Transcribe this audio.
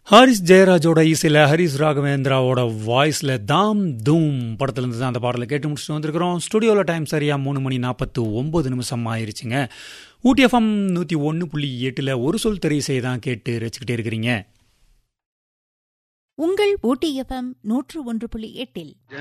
Harris ஜெயராஜோட இசையில் ஹரிஸ் ராகவேந்திராவோட வாய்ஸில் தாம் தூம் படத்துலேருந்து தான் அந்த பாடலை கேட்டு முடிச்சுட்டு வந்திருக்கிறோம். ஸ்டுடியோவில் டைம் சரியாக 3:49 ஆயிருச்சுங்க. ஊட்டி எஃப்எம் 101.8 ஒரு சொல் திரையிசை தான் கேட்டு ரசிக்கிட்டே இருக்கிறீங்க. உங்கள் ஊட்டி எஃப்எம் 101.8